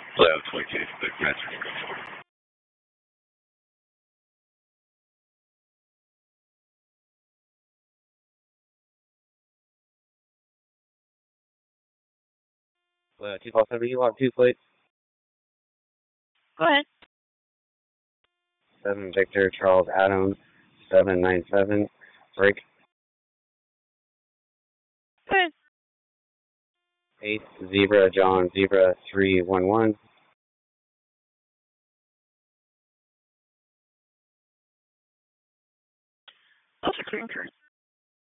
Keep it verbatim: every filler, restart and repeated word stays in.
Hello, twenty-two, the master. Hello, two five seven, you want two plates? Go ahead. seven Victor Charles Adam, seven nine seven, break. Go ahead. eight Zebra John Zebra three one one. Those are clear and current.